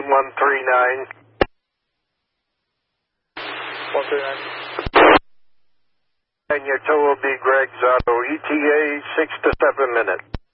139. 139. And your tow will be Greg's Auto, ETA 6 to 7 minutes.